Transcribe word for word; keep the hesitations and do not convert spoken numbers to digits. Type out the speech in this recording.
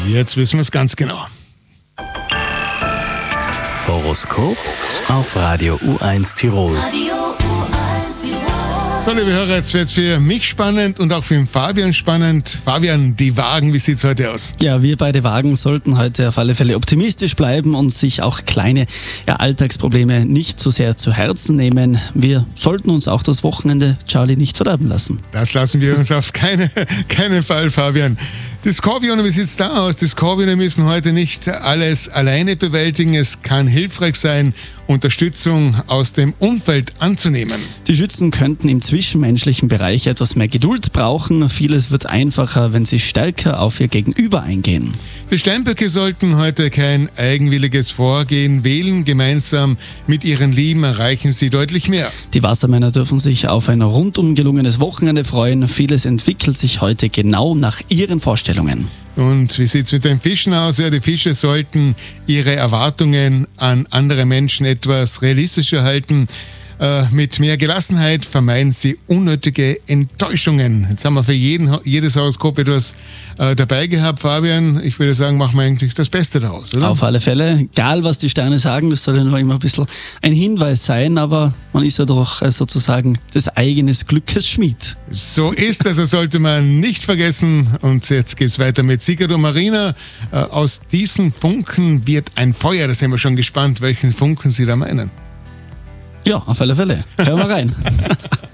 Jetzt wissen wir es ganz genau. Horoskop auf Radio U eins Tirol. So, liebe Hörer, jetzt wird es für mich spannend und auch für den Fabian spannend. Fabian, die Wagen, wie sieht es heute aus? Ja, wir beide Wagen sollten heute auf alle Fälle optimistisch bleiben und sich auch kleine ja, Alltagsprobleme nicht zu sehr zu Herzen nehmen. Wir sollten uns auch das Wochenende, Charlie, nicht verderben lassen. Das lassen wir uns auf keine, keinen Fall, Fabian. Die Skorpione, wie sieht es da aus? Die Skorpione müssen heute nicht alles alleine bewältigen. Es kann hilfreich sein, Unterstützung aus dem Umfeld anzunehmen. Die Schützen könnten im zwischenmenschlichen Bereich etwas mehr Geduld brauchen. Vieles wird einfacher, wenn sie stärker auf ihr Gegenüber eingehen. Die Steinböcke sollten heute kein eigenwilliges Vorgehen wählen. Gemeinsam mit ihren Lieben erreichen sie deutlich mehr. Die Wassermänner dürfen sich auf ein rundum gelungenes Wochenende freuen. Vieles entwickelt sich heute genau nach ihren Vorstellungen. Und wie sieht es mit den Fischen aus? Ja, die Fische sollten ihre Erwartungen an andere Menschen etwas realistischer halten. Äh, mit mehr Gelassenheit vermeiden sie unnötige Enttäuschungen. Jetzt haben wir für jeden, jedes Horoskop etwas äh, dabei gehabt. Fabian, ich würde sagen, machen wir eigentlich das Beste daraus, oder? Auf alle Fälle. Egal, was die Sterne sagen, das soll ja nur immer ein bisschen ein Hinweis sein, aber man ist ja doch äh, sozusagen des eigenen Glückes Schmied. So ist das, das sollte man nicht vergessen. Und jetzt geht's weiter mit Sigurd und Marina. Äh, aus diesen Funken wird ein Feuer. Da sind wir schon gespannt, welchen Funken Sie da meinen. Ja, auf alle Fälle. Hören wir rein.